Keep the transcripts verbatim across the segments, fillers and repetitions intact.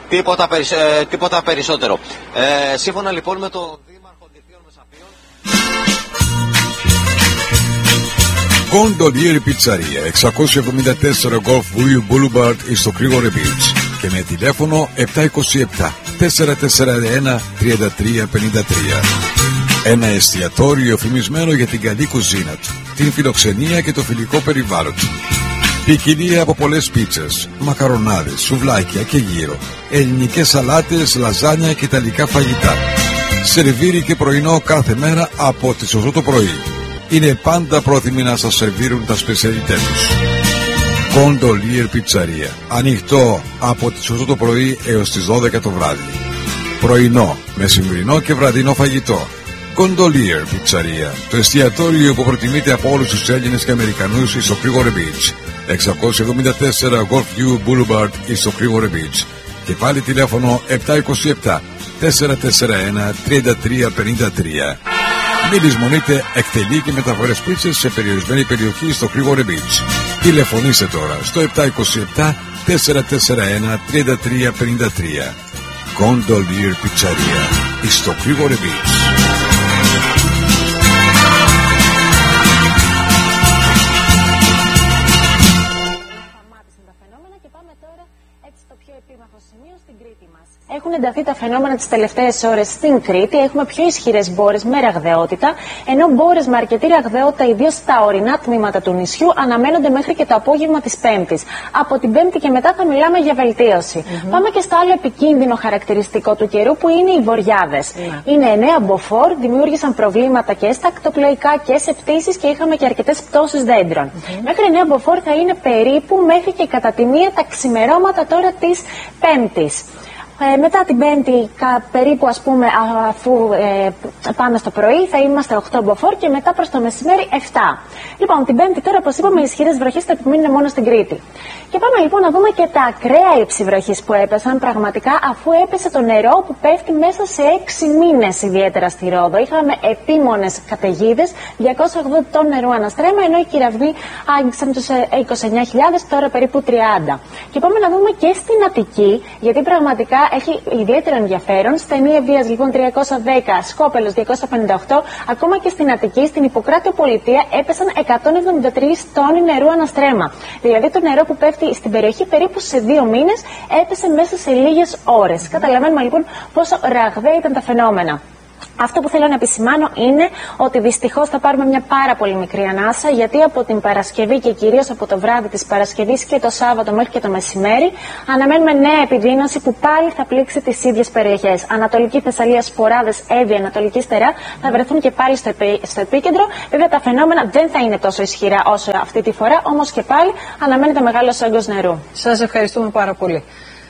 τίποτα, περισ, ε, τίποτα περισσότερο. Ε, σύμφωνα λοιπόν με τον Δήμαρχο Νηφίων Μεσαπίων, Gondolier Pizzeria, εξακόσια εβδομήντα τέσσερα Golf View Boulevard στο Κρήγορε Beach και με τηλέφωνο επτά είκοσι επτά τετρακόσια σαράντα ένα τριάντα τρία πενήντα τρία. Ένα εστιατόριο φημισμένο για την καλή κουζίνα του, την φιλοξενία και το φιλικό περιβάλλον του. Ποικιλία από πολλές πίτσες, μακαρονάδες, σουβλάκια και γύρο, ελληνικές σαλάτες, λαζάνια και ιταλικά φαγητά. Σερβίρι και πρωινό κάθε μέρα από τις οκτώ το πρωί. Είναι πάντα πρόθυμοι να σας σερβίρουν τα σπεσιαλιτέ τους. Gondolier Pizzeria. Ανοιχτό από τις οκτώ το πρωί έως τις δώδεκα το βράδυ. Πρωινό, μεσημβρινό και βραδινό φαγητό. Gondolier Pizzeria. Το εστιατόριο που προτιμείται από όλους τους Έλληνες και Αμερικανούς στο Κρήγορε Beach. εξακόσια εβδομήντα τέσσερα Golf View Boulevard στο Κρήγορε Beach. Και πάλι τηλέφωνο επτά είκοσι επτά τετρακόσια σαράντα ένα τριάντα τρία πενήντα τρία. Μην λησμονείτε, εκτελεί και μεταφορές πίτσες σε περιορισμένη περιοχή στο Κρήγορε Beach. Τηλεφωνήστε τώρα στο επτά είκοσι επτά τετρακόσια σαράντα ένα τριάντα τρία πενήντα τρία. Gondolier Pizzeria στο Κρήγορε Beach. Έχουν ενταθεί τα φαινόμενα τις τελευταίες ώρες στην Κρήτη. Έχουμε πιο ισχυρές μπόρες με ραγδαιότητα, ενώ μπόρες με αρκετή ραγδαιότητα, ιδίως στα ορεινά τμήματα του νησιού, αναμένονται μέχρι και το απόγευμα της Πέμπτης. Από την Πέμπτη και μετά θα μιλάμε για βελτίωση. Mm-hmm. Πάμε και στο άλλο επικίνδυνο χαρακτηριστικό του καιρού, που είναι οι βοριάδες. Mm-hmm. Είναι εννέα μποφόρ, δημιούργησαν προβλήματα και στα ακτοπλοϊκά και σε πτήσεις και είχαμε και αρκετές πτώσεις δέντρων. Mm-hmm. Μέχρι εννέα μποφόρ θα είναι περίπου μέχρι και κατά τη μία τα ξημερώματα τώρα της Πέμπτης. Ε, μετά την Πέμπτη, κα, περίπου ας πούμε, αφού ε, πάμε στο πρωί, θα είμαστε οκτώ μποφόρ και μετά προς το μεσημέρι επτά. Λοιπόν, την Πέμπτη τώρα, όπως είπαμε, οι ισχυρές βροχές θα επιμείνουν μόνο στην Κρήτη. Και πάμε λοιπόν να δούμε και τα ακραία υψιβροχής που έπεσαν πραγματικά, αφού έπεσε το νερό που πέφτει μέσα σε έξι μήνες, ιδιαίτερα στη Ρόδο. Είχαμε επίμονες καταιγίδες, διακόσια ογδόντα τόν νερού αναστρέμα, ενώ οι κεραυνοί άγγιξαν τους είκοσι εννέα χιλιάδες, τώρα περίπου τριάντα. Και πάμε να δούμε και στην Αττική, γιατί πραγματικά έχει ιδιαίτερο ενδιαφέρον. Στενή Ευβοίας λοιπόν τριακόσια δέκα, Σκόπελος διακόσια πενήντα οκτώ, ακόμα και στην Αττική, στην Ιπποκράτειο Πολιτεία, έπεσαν εκατόν εβδομήντα τρία τόνοι νερού αναστρέμα. Δηλαδή το νερό που πέφτει στην περιοχή περίπου σε δύο μήνες έπεσε μέσα σε λίγες ώρες. Καταλαβαίνουμε λοιπόν πόσο ραγδαία ήταν τα φαινόμενα. Αυτό που θέλω να επισημάνω είναι ότι δυστυχώς θα πάρουμε μια πάρα πολύ μικρή ανάσα, γιατί από την Παρασκευή και κυρίως από το βράδυ της Παρασκευής και το Σάββατο μέχρι και το μεσημέρι αναμένουμε νέα επιδείνωση που πάλι θα πλήξει τις ίδιες περιοχές. Ανατολική Θεσσαλία, Σποράδες, Εύβοια, Ανατολική Στερά θα βρεθούν και πάλι στο, επί... στο επίκεντρο. Βέβαια τα φαινόμενα δεν θα είναι τόσο ισχυρά όσο αυτή τη φορά, όμως και πάλι αναμένεται μεγάλος όγκος νερού. Σας ευχαριστούμε πάρα πολύ.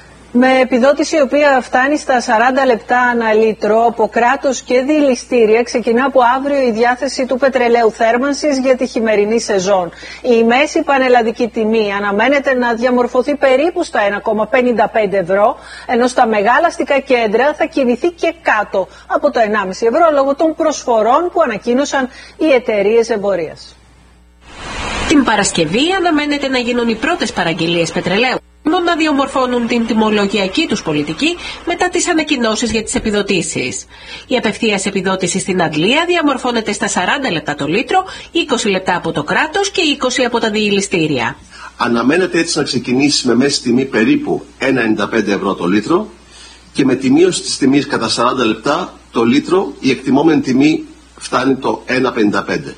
Με επιδότηση η οποία φτάνει στα σαράντα λεπτά ανά λίτρο από κράτος και δηληστήρια, ξεκινά από αύριο η διάθεση του πετρελαίου θέρμανσης για τη χειμερινή σεζόν. Η μέση πανελλαδική τιμή αναμένεται να διαμορφωθεί περίπου στα ένα κόμμα πενήντα πέντε ευρώ, ενώ στα μεγάλα αστικά κέντρα θα κινηθεί και κάτω από το ενάμιση ευρώ λόγω των προσφορών που ανακοίνωσαν οι εταιρείες εμπορίας. Την Παρασκευή αναμένεται να γίνουν οι πρώτες παραγγελίες πετρελαίου, να διαμορφώνουν την τιμολογιακή τους πολιτική μετά τις ανακοινώσεις για τις επιδοτήσεις. Η απευθείας επιδότηση στην Αγγλία διαμορφώνεται στα σαράντα λεπτά το λίτρο, είκοσι λεπτά από το κράτος και είκοσι από τα διηληστήρια. Αναμένεται έτσι να ξεκινήσει με μέση τιμή περίπου ένα κόμμα ενενήντα πέντε ευρώ το λίτρο και με τη μείωση της τιμής κατά σαράντα λεπτά το λίτρο η εκτιμόμενη τιμή φτάνει το ένα κόμμα πενήντα πέντε.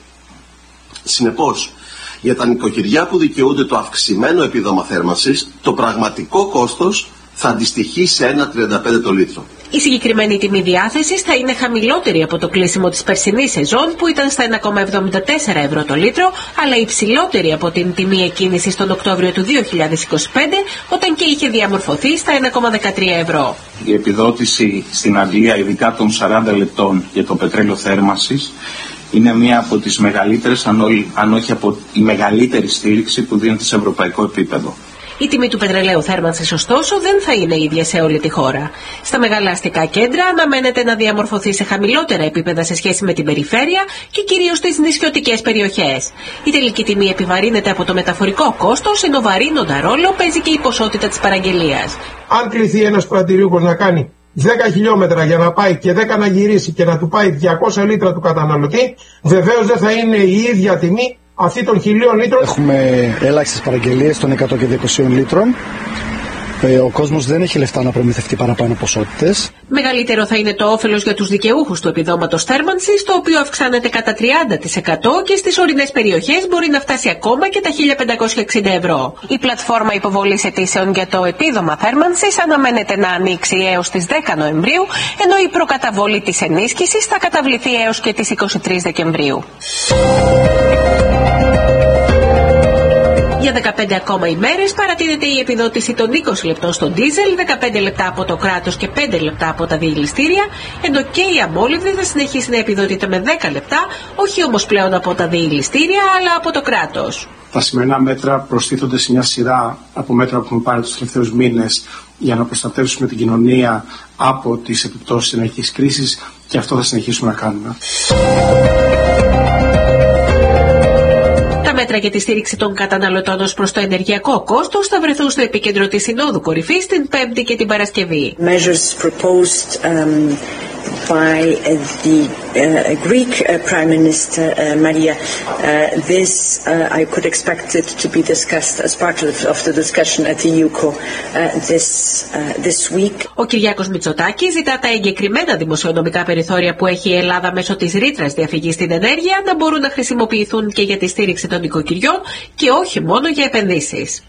Συνεπώς, για τα νοικοκυριά που δικαιούνται το αυξημένο επίδομα θέρμανσης, το πραγματικό κόστος θα αντιστοιχεί σε ένα κόμμα τριάντα πέντε το λίτρο. Η συγκεκριμένη τιμή διάθεσης θα είναι χαμηλότερη από το κλείσιμο της περσινής σεζόν που ήταν στα ένα κόμμα εβδομήντα τέσσερα ευρώ το λίτρο, αλλά υψηλότερη από την τιμή εκκίνησης τον Οκτώβριο του δύο χιλιάδες είκοσι πέντε, όταν και είχε διαμορφωθεί στα ένα κόμμα δεκατρία ευρώ. Η επιδότηση στην Αγγλία, ειδικά των σαράντα λεπτών για το πετρέλαιο θέρμανσης, είναι μία από τις μεγαλύτερες, αν όχι από η μεγαλύτερη στήριξη που δίνεται σε ευρωπαϊκό επίπεδο. Η τιμή του πετρελαίου θέρμανσης, ωστόσο, δεν θα είναι ίδια σε όλη τη χώρα. Στα μεγάλα αστικά κέντρα αναμένεται να διαμορφωθεί σε χαμηλότερα επίπεδα σε σχέση με την περιφέρεια και κυρίως στις νησιωτικές περιοχές. Η τελική τιμή επιβαρύνεται από το μεταφορικό κόστος, ενώ βαρύνοντα ρόλο παίζει και η ποσότητα της παραγγελίας. Αν κληθεί ένας πρατηριούχος να κάνει δέκα χιλιόμετρα για να πάει και δέκα να γυρίσει και να του πάει διακόσια λίτρα του καταναλωτή, βεβαίως δεν θα είναι η ίδια τιμή αυτή των χιλίων λίτρων. Έχουμε ελάχιστες παραγγελίες των εκατό και διακοσίων λίτρων. Ο κόσμος δεν έχει λεφτά να προμηθευτεί παραπάνω ποσότητες. Μεγαλύτερο θα είναι το όφελος για τους δικαιούχους του επιδόματος θέρμανσης, το οποίο αυξάνεται κατά τριάντα τοις εκατό και στις ορεινές περιοχές μπορεί να φτάσει ακόμα και τα χίλια πεντακόσια εξήντα ευρώ. Η πλατφόρμα υποβολής αιτήσεων για το επίδομα θέρμανσης αναμένεται να ανοίξει έως τις δέκα Νοεμβρίου, ενώ η προκαταβολή της ενίσχυσης θα καταβληθεί έως και τις είκοσι τρεις Δεκεμβρίου. Για δεκαπέντε ακόμα ημέρες παρατηρείται η επιδότηση των είκοσι λεπτών στο ντίζελ, δεκαπέντε λεπτά από το κράτος και πέντε λεπτά από τα διελιστήρια, ενώ και η αμόλυβδη θα συνεχίσει να επιδοτείται με δέκα λεπτά, όχι όμως πλέον από τα διελιστήρια, αλλά από το κράτος. Τα σημερινά μέτρα προστίθονται σε μια σειρά από μέτρα που έχουμε πάρει τους τελευταίους μήνες για να προστατεύσουμε την κοινωνία από τις επιπτώσεις της ενεργειακής κρίσης, και αυτό θα συνεχίσουμε να κάνουμε. Τα μέτρα για τη στήριξη των καταναλωτών ως προς το ενεργειακό κόστος θα βρεθούν στο επίκεντρο της Συνόδου Κορυφής την Πέμπτη και την Παρασκευή. Measures proposed um, by uh, the uh, Greek uh, Prime Minister uh, Maria. Uh, this uh, I could expect it to be discussed as part of, of the discussion at the U K O uh, this uh, this week. Ο Κυριάκος Μητσοτάκης ζητά τα εγκεκριμένα δημοσιονομικά περιθώρια που έχει η Ελλάδα μέσω της ρήτρας διαφυγής στην ενέργεια να μπορούν να χρησιμοποιηθούν και για τη στήριξη των νοικοκυριών και όχι μόνο για επενδύσεις.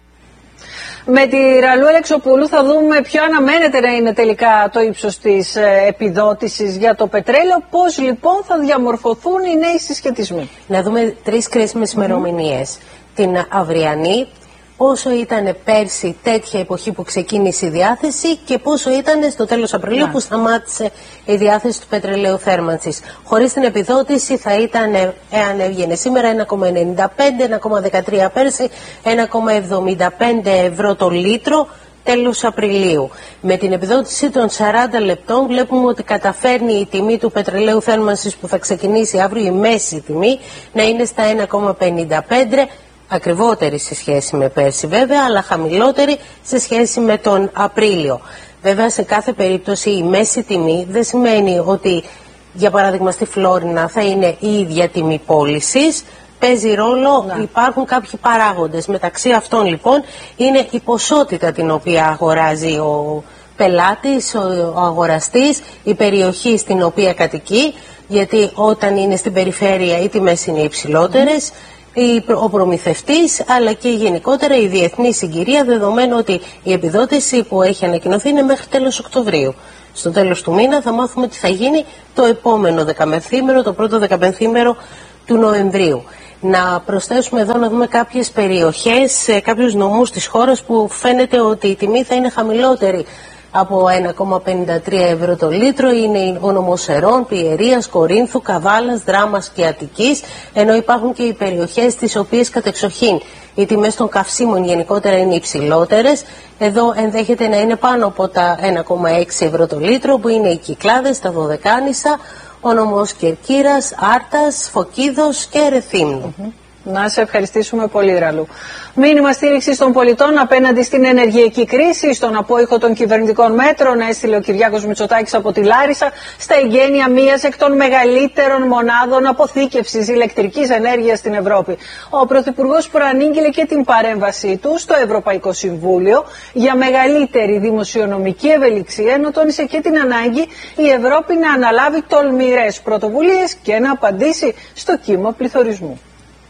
Με τη Ραλού Αλεξοπούλου θα δούμε ποιο αναμένεται να είναι τελικά το ύψος της επιδότησης για το πετρέλαιο. Πώς λοιπόν θα διαμορφωθούν οι νέοι συσχετισμοί. Να δούμε τρεις κρίσιμες ημερομηνίες. Mm. Την αυριανή, πόσο ήταν πέρσι τέτοια εποχή που ξεκίνησε η διάθεση και πόσο ήταν στο τέλος Απριλίου yeah. που σταμάτησε η διάθεση του πετρελαίου θέρμανσης. Χωρίς την επιδότηση θα ήταν, εάν έβγαινε σήμερα, ένα κόμμα ενενήντα πέντε, ένα κόμμα δεκατρία πέρσι, ένα κόμμα εβδομήντα πέντε ευρώ το λίτρο τέλος Απριλίου. Με την επιδότηση των σαράντα λεπτών βλέπουμε ότι καταφέρνει η τιμή του πετρελαίου θέρμανσης που θα ξεκινήσει αύριο, η μέση τιμή, να είναι στα ένα κόμμα πενήντα πέντε, ακριβότερη σε σχέση με πέρσι βέβαια, αλλά χαμηλότερη σε σχέση με τον Απρίλιο. Βέβαια σε κάθε περίπτωση η μέση τιμή δεν σημαίνει ότι για παράδειγμα στη Φλόρινα θα είναι η ίδια τιμή πώλησης. Παίζει ρόλο, να. υπάρχουν κάποιοι παράγοντες. Μεταξύ αυτών λοιπόν είναι η ποσότητα την οποία αγοράζει ο πελάτης, ο, ο αγοραστής, η περιοχή στην οποία κατοικεί, γιατί όταν είναι στην περιφέρεια οι τιμές είναι υψηλότερες, mm. ο προμηθευτής αλλά και γενικότερα η διεθνή συγκυρία, δεδομένου ότι η επιδότηση που έχει ανακοινωθεί είναι μέχρι τέλος Οκτωβρίου. Στο τέλος του μήνα θα μάθουμε τι θα γίνει το επόμενο δεκαπενθήμερο, το πρώτο δεκαπενθήμερο του Νοεμβρίου. Να προσθέσουμε εδώ να δούμε κάποιες περιοχές, κάποιους νομούς της χώρας που φαίνεται ότι η τιμή θα είναι χαμηλότερη από ένα κόμμα πενήντα τρία ευρώ το λίτρο. Είναι ο νομός Σερών, Πιερίας, Κορίνθου, Καβάλας, Δράμας και Αττικής, ενώ υπάρχουν και οι περιοχές τις οποίες κατεξοχήν οι τιμές των καυσίμων γενικότερα είναι υψηλότερες. Εδώ ενδέχεται να είναι πάνω από τα ένα κόμμα έξι ευρώ το λίτρο, που είναι οι Κυκλάδες, τα Δωδεκάνησα, ο νομός Κερκύρας, Άρτας, Φωκίδος και Ρεθύμνου. Mm-hmm. Να σε ευχαριστήσουμε πολύ, Ραλού. Μήνυμα στήριξης των πολιτών απέναντι στην ενεργειακή κρίση, στον απόϊχο των κυβερνητικών μέτρων, έστειλε ο Κυριάκος Μητσοτάκης από τη Λάρισα στα εγγένεια μίας εκ των μεγαλύτερων μονάδων αποθήκευσης ηλεκτρικής ενέργειας στην Ευρώπη. Ο Πρωθυπουργός προανήγγειλε και την παρέμβασή του στο Ευρωπαϊκό Συμβούλιο για μεγαλύτερη δημοσιονομική ευελιξία, ενώ τόνισε και την ανάγκη η Ευρώπη να αναλάβει τολμηρές πρωτοβουλίες και να απαντήσει στο κύμα πληθωρισμού.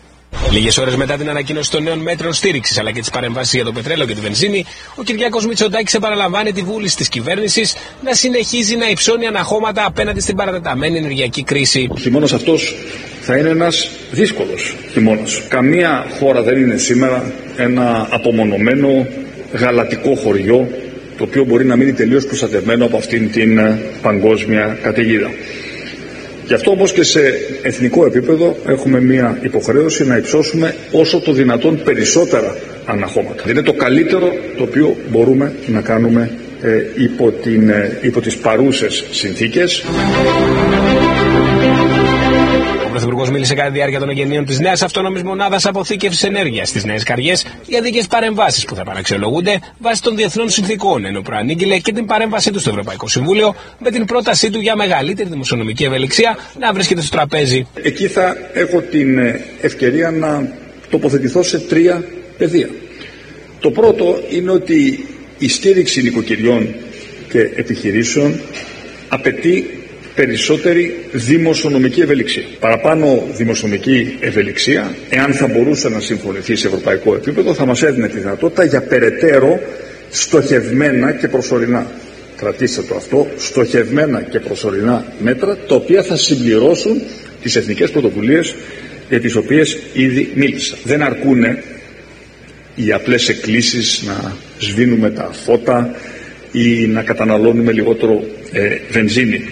Λίγες ώρες μετά την ανακοίνωση των νέων μέτρων στήριξης αλλά και τις παρεμβάσεις για το πετρέλαιο και τη βενζίνη, ο Κυριάκος Μητσοτάκης επαναλαμβάνει τη βούληση της κυβέρνησης να συνεχίζει να υψώνει αναχώματα απέναντι στην παρατεταμένη ενεργειακή κρίση. Ο χειμώνας αυτός θα είναι ένας δύσκολος χειμώνας. Καμία χώρα δεν είναι σήμερα ένα απομονωμένο γαλατικό χωριό, το οποίο μπορεί να μείνει τελείως προστατευμένο από αυτήν την παγκόσμια καταιγίδα. Γι' αυτό όμως και σε εθνικό επίπεδο έχουμε μια υποχρέωση να υψώσουμε όσο το δυνατόν περισσότερα αναχώματα. Είναι το καλύτερο το οποίο μπορούμε να κάνουμε ε, υπό, την, ε, υπό τις παρούσες συνθήκες. Ο Πρωθυπουργός μίλησε κατά τη διάρκεια των εγγενείων της νέας αυτόνομης μονάδας αποθήκευσης ενέργειας στις Νέες Καριές για δικές παρεμβάσεις που θα παραξιολογούνται βάσει των διεθνών συνθήκων, ενώ προανήγγειλε και την παρέμβασή του στο Ευρωπαϊκό Συμβούλιο με την πρότασή του για μεγαλύτερη δημοσιονομική ευελιξία να βρίσκεται στο τραπέζι. Εκεί θα έχω την ευκαιρία να τοποθετηθώ σε τρία πεδία. Το πρώτο είναι ότι η στήριξη νοικοκυριών και επιχειρήσεων απαιτεί περισσότερη δημοσιονομική ευελιξία. Παραπάνω δημοσιονομική ευελιξία, εάν θα μπορούσε να συμφωνηθεί σε ευρωπαϊκό επίπεδο, θα μας έδινε τη δυνατότητα για περαιτέρω στοχευμένα και προσωρινά, κρατήστε το αυτό, στοχευμένα και προσωρινά μέτρα, τα οποία θα συμπληρώσουν τις εθνικές πρωτοβουλίες για τις οποίες ήδη μίλησα. Δεν αρκούνε οι απλές εκκλήσεις να σβήνουμε τα φώτα ή να καταναλώνουμε λιγότερο ε, βενζίνη.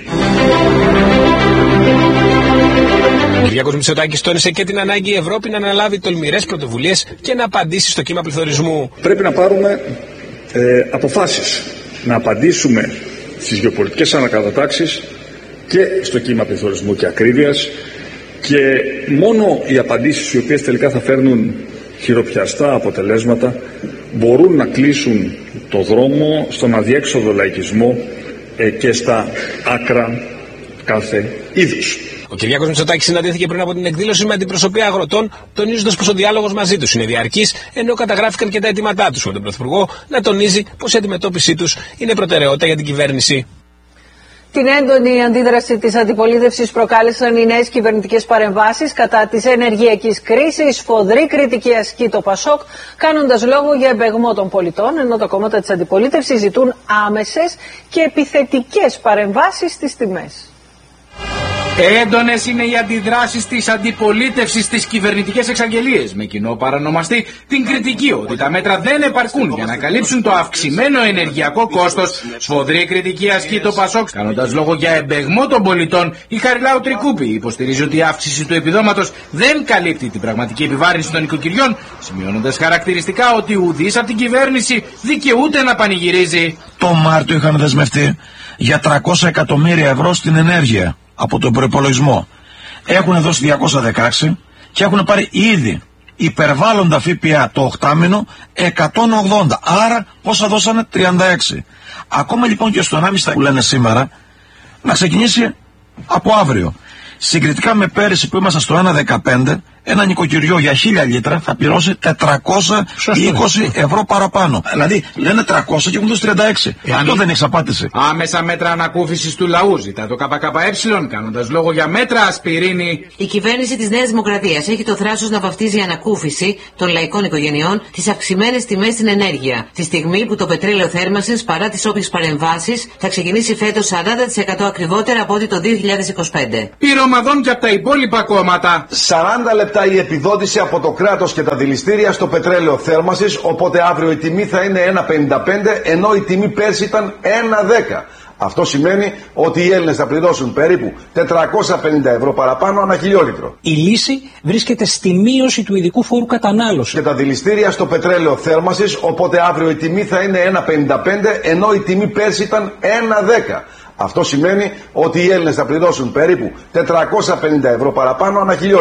Ο Κυριάκος Μητσοτάκης τόνισε και την ανάγκη η Ευρώπη να αναλάβει τολμηρές πρωτοβουλίες και να απαντήσει στο κύμα πληθωρισμού. Πρέπει να πάρουμε ε, αποφάσεις, να απαντήσουμε στις γεωπολιτικές ανακατατάξεις και στο κύμα πληθωρισμού και ακρίβειας, και μόνο οι απαντήσεις οι οποίες τελικά θα φέρνουν χειροπιαστά αποτελέσματα μπορούν να κλείσουν το δρόμο στον αδιέξοδο λαϊκισμό ε, και στα άκρα κάθε είδους. Ο Κυριάκος Μητσοτάκης συναντήθηκε πριν από την εκδήλωση με αντιπροσωπεία αγροτών, τονίζοντας πως ο διάλογος μαζί τους είναι διαρκής, ενώ καταγράφηκαν και τα αιτήματά τους, με τον Πρωθυπουργό να τονίζει πως η αντιμετώπιση τους είναι προτεραιότητα για την κυβέρνηση. Την έντονη αντίδραση της αντιπολίτευσης προκάλεσαν οι νέες κυβερνητικές παρεμβάσεις κατά της ενεργειακής κρίσης. Σφοδρή κριτική ασκεί το Πασόκ, κάνοντας λόγο για εμπεγμό των πολιτών, ενώ τα κόμματα της αντιπολίτευσης ζητούν άμεσες και επιθετικές παρεμβάσεις στις τιμές. Έντονες είναι οι αντιδράσεις της αντιπολίτευσης στις κυβερνητικές εξαγγελίες, με κοινό παρανομαστή την κριτική ότι τα μέτρα δεν επαρκούν για να καλύψουν το αυξημένο ενεργειακό κόστος. Σφοδρή κριτική ασκεί το Πασόκ, κάνοντας λόγο για εμπεγμό των πολιτών. Η Χαριλάου Τρικούπη υποστηρίζει ότι η αύξηση του επιδόματος δεν καλύπτει την πραγματική επιβάρυνση των οικοκυριών, σημειώνοντας χαρακτηριστικά ότι ουδής από την κυβέρνηση δικαιούται να πανηγυρίζει. Το Μάρτιο είχαν δεσμευτεί για τριακόσια εκατομμύρια ευρώ στην ενέργεια από τον προϋπολογισμό. Έχουν δώσει διακόσια δεκαέξι και έχουν πάρει ήδη υπερβάλλοντα ΦΠΑ το οκτάμηνο εκατόν ογδόντα. Άρα πόσα δώσανε? τριάντα έξι. Ακόμα λοιπόν και στο ενάμιση που λένε σήμερα να ξεκινήσει από αύριο. Συγκριτικά με πέρυσι που ήμασταν στο ένα δεκαπέντε, ένα νοικοκυριό για χίλια λίτρα θα πληρώσει τετρακόσια είκοσι ευρώ παραπάνω. Δηλαδή λένε τριακόσια και έχουν δώσει τριάντα έξι. Ε, Αυτό δεν έχει απάντηση. Άμεσα μέτρα ανακούφισης του λαού ζητά το ΚΚΕ, κάνοντας λόγο για μέτρα ασπιρίνη. Η κυβέρνηση της Νέας Δημοκρατίας έχει το θράσος να βαφτίζει ανακούφιση των λαϊκών οικογενειών τις αυξημένες τιμές στην ενέργεια. Τη στιγμή που το πετρέλαιο θέρμανσης, παρά τις όποιες παρεμβάσεις, θα ξεκινήσει φέτος σαράντα τοις εκατό ακριβότερα από ό,τι το δύο χιλιάδες είκοσι πέντε. Πυρομαδών και από τα υπόλοιπα κόμματα. σαράντα λεπτά η επιδότηση από το κράτος και τα δηληστήρια στο πετρέλαιο θέρμανσης, οπότε αύριο η τιμή θα είναι ένα πενήντα πέντε, ενώ η τιμή πέρσι ήταν ένα δέκα. Αυτό σημαίνει ότι οι Έλληνες θα πληρώσουν περίπου τετρακόσια πενήντα ευρώ παραπάνω ανά χιλιόλιτρο. Η λύση βρίσκεται στη μείωση του ειδικού φόρου κατανάλωσης. Και τα δηληστήρια στο πετρέλαιο θέρμανσης, οπότε αύριο η τιμή θα είναι ένα πενήντα πέντε, ενώ η τιμή πέρσι ήταν ένα δέκα. Αυτό σημαίνει ότι οι Έλληνες θα πληρώσουν περίπου τετρακόσια πενήντα ευρώ παραπάνω ανά χιλιόλιτρο.